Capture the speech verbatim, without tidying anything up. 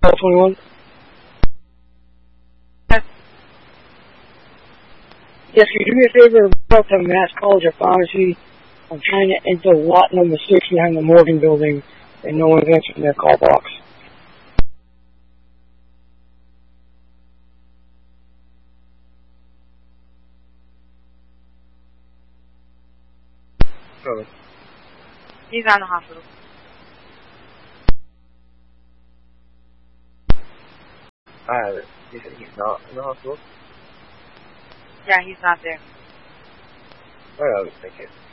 twelve twenty-one? Yes, can you do me a favor and go up to Mass College of Pharmacy? I'm trying to enter lot number six behind the Morgan building, and no one's answering their call box. Really? He's out in the hospital. I have it. You said he's not in the hospital? Yeah, he's not there. I have it, thank you.